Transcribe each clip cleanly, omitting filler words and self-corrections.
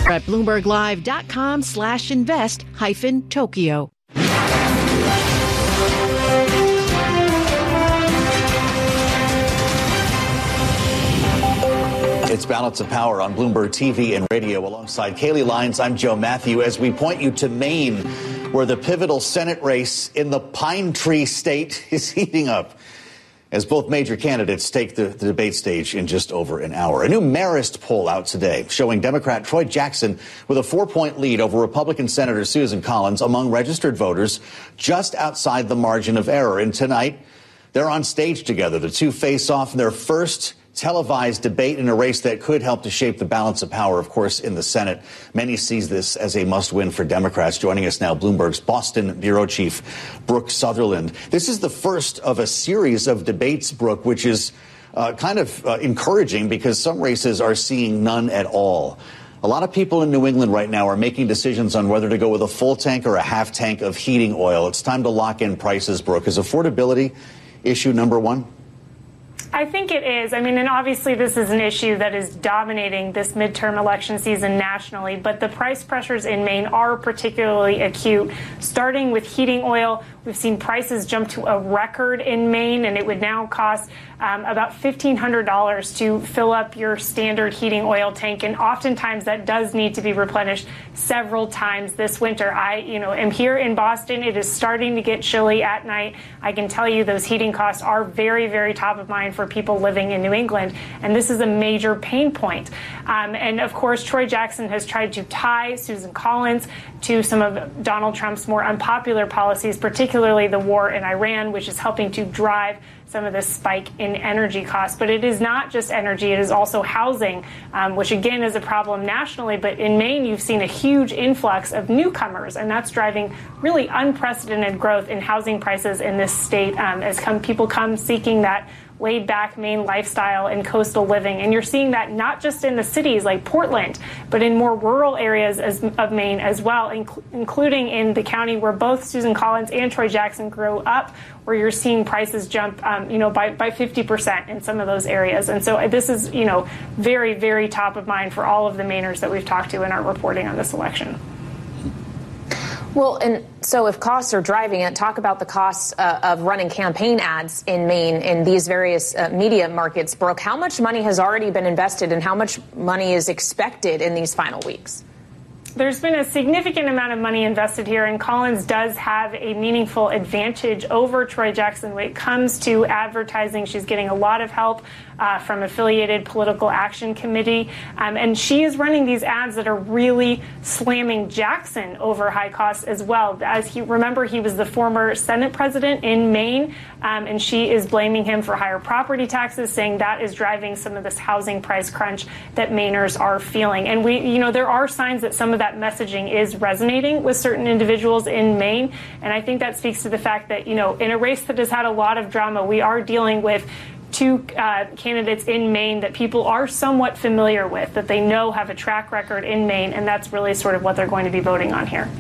at BloombergLive.com/invest-Tokyo. It's Balance of Power on Bloomberg TV and radio. Alongside Kaylee Lyons, I'm Joe Matthew, as we point you to Maine, where the pivotal Senate race in the Pine Tree State is heating up, as both major candidates take the debate stage in just over an hour. A new Marist poll out today showing Democrat Troy Jackson with a 4-point lead over Republican Senator Susan Collins among registered voters, just outside the margin of error. And tonight, they're on stage together. The two face off in their first televised debate in a race that could help to shape the balance of power, of course, in the Senate. Many sees this as a must-win for Democrats. Joining us now, Bloomberg's Boston bureau chief, Brooke Sutherland. This is the first of a series of debates, Brooke, which is encouraging because some races are seeing none at all. A lot of people in New England right now are making decisions on whether to go with a full tank or a half tank of heating oil. It's time to lock in prices, Brooke. Is affordability issue number one? I think it is. I mean, and obviously this is an issue that is dominating this midterm election season nationally, but the price pressures in Maine are particularly acute. Starting with heating oil, we've seen prices jump to a record in Maine, and it would now cost about $1,500 to fill up your standard heating oil tank, and oftentimes that does need to be replenished several times this winter. I am here in Boston. It is starting to get chilly at night. I can tell you those heating costs are very, very top of mind for people living in New England, and this is a major pain point. And of course, Troy Jackson has tried to tie Susan Collins to some of Donald Trump's more unpopular policies, particularly the war in Iran, which is helping to drive some of this spike in energy costs. But it is not just energy, it is also housing, which again is a problem nationally. But in Maine, you've seen a huge influx of newcomers, and that's driving really unprecedented growth in housing prices in this state as people come seeking that laid-back Maine lifestyle and coastal living. And you're seeing that not just in the cities like Portland, but in more rural areas of Maine as well, including in the county where both Susan Collins and Troy Jackson grew up, where you're seeing prices jump, by 50% in some of those areas. And so this is, very, very top of mind for all of the Mainers that we've talked to in our reporting on this election. Well, and so if costs are driving it, talk about the costs of running campaign ads in Maine in these various media markets. Brooke, how much money has already been invested and how much money is expected in these final weeks? There's been a significant amount of money invested here, and Collins does have a meaningful advantage over Troy Jackson when it comes to advertising. She's getting a lot of help from Affiliated Political Action Committee, and she is running these ads that are really slamming Jackson over high costs as well. As remember, he was the former Senate president in Maine, and she is blaming him for higher property taxes, saying that is driving some of this housing price crunch that Mainers are feeling. And there are signs that some of that messaging is resonating with certain individuals in Maine. And I think that speaks to the fact that, in a race that has had a lot of drama, we are dealing with two candidates in Maine that people are somewhat familiar with, that they know have a track record in Maine. And that's really sort of what they're going to be voting on here.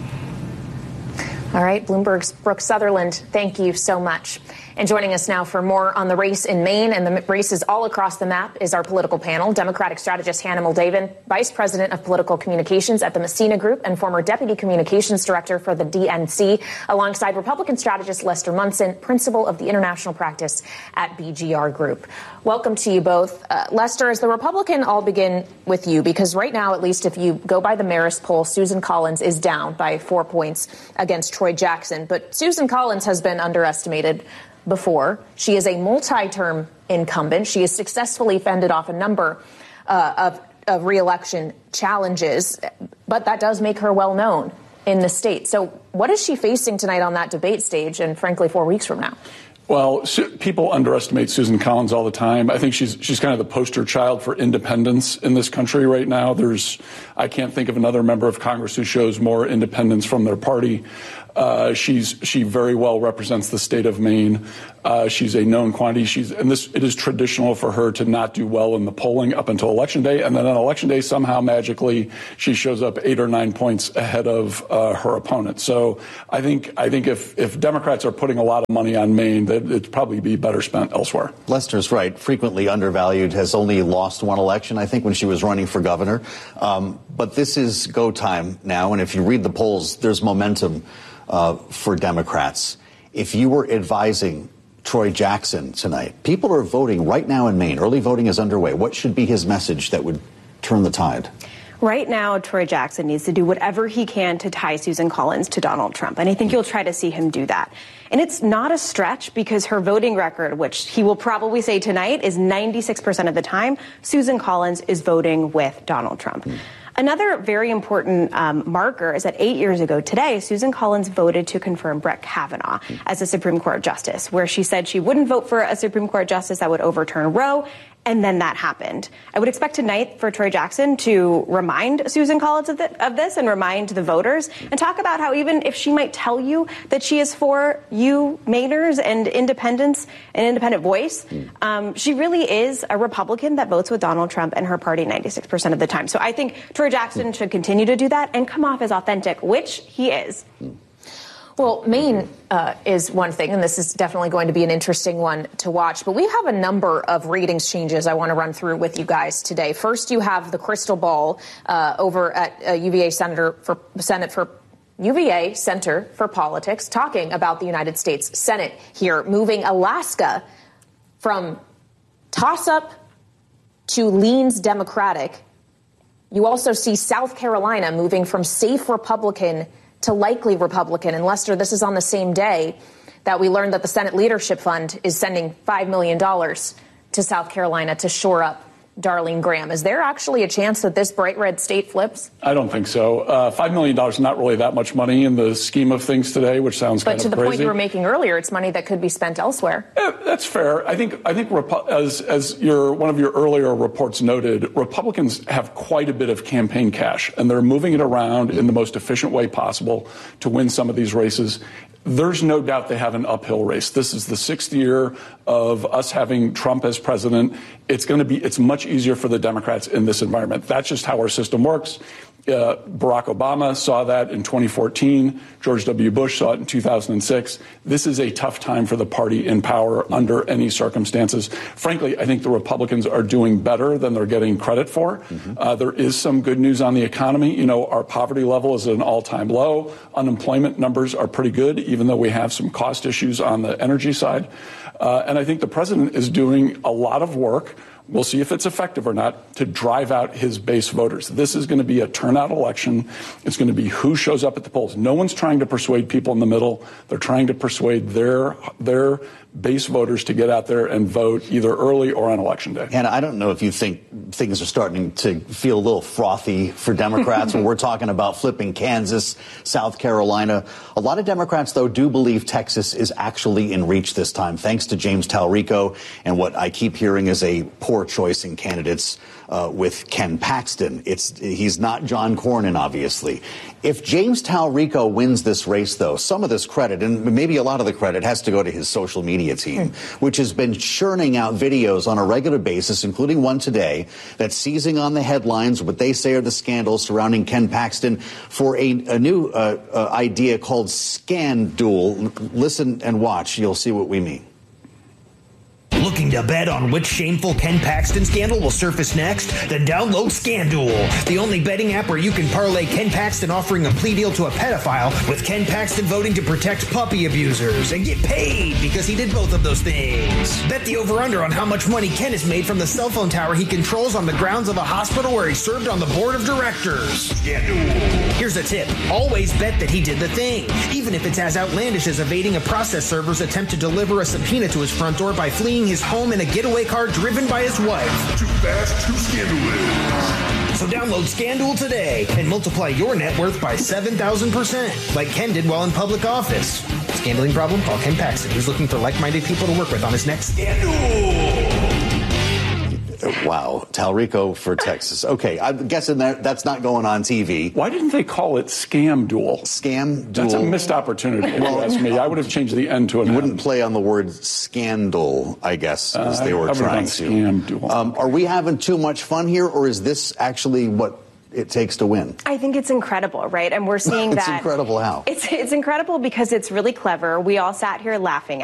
All right, Bloomberg's Brooke Sutherland, thank you so much. And joining us now for more on the race in Maine and the races all across the map is our political panel. Democratic strategist Hannah Moldavan, Vice President of Political Communications at the Messina Group and former Deputy Communications Director for the DNC, alongside Republican strategist Lester Munson, Principal of the International Practice at BGR Group. Welcome to you both. Lester, as the Republican, I'll begin with you, because right now, at least if you go by the Marist poll, Susan Collins is down by 4 points against Troy Jackson. But Susan Collins has been underestimated before. She is a multi-term incumbent. She has successfully fended off a number of re-election challenges, but that does make her well known in the state. So what is she facing tonight on that debate stage and, frankly, 4 weeks from now? Well, people underestimate Susan Collins all the time. I think she's kind of the poster child for independence in this country right now. I can't think of another member of Congress who shows more independence from their party. She very well represents the state of Maine. She's a known quantity. It is traditional for her to not do well in the polling up until Election Day, and then on Election Day, somehow magically, she shows up 8 or 9 points ahead of her opponent. So I think if Democrats are putting a lot of money on Maine, they it'd probably be better spent elsewhere. Lester's right. Frequently undervalued, has only lost one election, I think, when she was running for governor. But this is go time now. And if you read the polls, there's momentum for Democrats. If you were advising Troy Jackson tonight, people are voting right now in Maine. Early voting is underway. What should be his message that would turn the tide? Right now, Troy Jackson needs to do whatever he can to tie Susan Collins to Donald Trump. And I think you'll try to see him do that. And it's not a stretch because her voting record, which he will probably say tonight, is 96% of the time Susan Collins is voting with Donald Trump. Another very important marker is that 8 years ago today, Susan Collins voted to confirm Brett Kavanaugh as a Supreme Court justice, where she said she wouldn't vote for a Supreme Court justice that would overturn Roe. And then that happened. I would expect tonight for Troy Jackson to remind Susan Collins of this and remind the voters and talk about how even if she might tell you that she is for you Mainers and independence, an independent voice, she really is a Republican that votes with Donald Trump and her party 96% of the time. So I think Troy Jackson should continue to do that and come off as authentic, which he is. Well, Maine is one thing, and this is definitely going to be an interesting one to watch. But we have a number of ratings changes I want to run through with you guys today. First, you have the crystal ball over at UVA Center for Politics talking about the United States Senate here, moving Alaska from toss-up to leans Democratic. You also see South Carolina moving from safe Republican to likely Republican. And Lester, this is on the same day that we learned that the Senate Leadership Fund is sending $5 million to South Carolina to shore up Darlene Graham. Is there actually a chance that this bright red state flips? I don't think so. $5 million is not really that much money in the scheme of things today, which sounds kind of crazy. But to the point you were making earlier, it's money that could be spent elsewhere. That's fair. I think as one of your earlier reports noted, Republicans have quite a bit of campaign cash, and they're moving it around in the most efficient way possible to win some of these races. There's no doubt they have an uphill race. This is the 6th year of us having Trump as president. It's much easier for the Democrats in this environment. That's just how our system works. Barack Obama saw that in 2014. George W. Bush saw it in 2006. This is a tough time for the party in power under any circumstances. Frankly, I think the Republicans are doing better than they're getting credit for. There is some good news on the economy. You know, our poverty level is at an all-time low. Unemployment numbers are pretty good, even though we have some cost issues on the energy side. And I think the president is doing a lot of work. We'll see if it's effective or not to drive out his base voters. This is going to be a turnout election. It's going to be who shows up at the polls. No one's trying to persuade people in the middle. They're trying to persuade their base voters to get out there and vote either early or on Election Day. And I don't know if you think things are starting to feel a little frothy for Democrats when we're talking about flipping Kansas, South Carolina. A lot of Democrats, though, do believe Texas is actually in reach this time, thanks to James Talrico and what I keep hearing is a poor choice in candidates with Ken Paxton. He's not John Cornyn, obviously. If James Talrico wins this race, though, some of this credit, and maybe a lot of the credit, has to go to his social media team, which has been churning out videos on a regular basis, including one today, that's seizing on the headlines, what they say are the scandals surrounding Ken Paxton, for a new idea called Scandool. Listen and watch. You'll see what we mean. Looking to bet on which shameful Ken Paxton scandal will surface next? Then download Scandool, the only betting app where you can parlay Ken Paxton offering a plea deal to a pedophile with Ken Paxton voting to protect puppy abusers and get paid because he did both of those things. Bet the over-under on how much money Ken has made from the cell phone tower he controls on the grounds of a hospital where he served on the board of directors. Scandool. Here's a tip. Always bet that he did the thing, even if it's as outlandish as evading a process server's attempt to deliver a subpoena to his front door by fleeing his home in a getaway car driven by his wife. Too fast, too scandalous. So download Scandool today and multiply your net worth by 7,000%, like Ken did while in public office. Scandling problem? Call Ken Paxton, who's looking for like-minded people to work with on his next Scandool. Wow. Talrico for Texas. Okay, I'm guessing that's not going on TV. Why didn't they call it Scamdool? Scamdool. That's a missed opportunity, if you ask me. I would have changed the N to an You M. wouldn't play on the word scandal, I guess, as they were trying to. Scamdool. Are we having too much fun here, or is this actually what it takes to win? I think it's incredible, right? And we're seeing It's that. incredible how? It's incredible because it's really clever. We all sat here laughing